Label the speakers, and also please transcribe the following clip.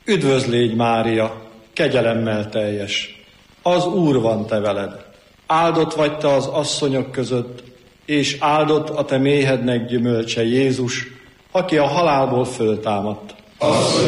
Speaker 1: Üdvözlégy, Mária, kegyelemmel teljes, az Úr van te veled. Áldott vagy te az asszonyok között, és áldott a te méhednek gyümölcse, Jézus, aki a halálból föltámadt.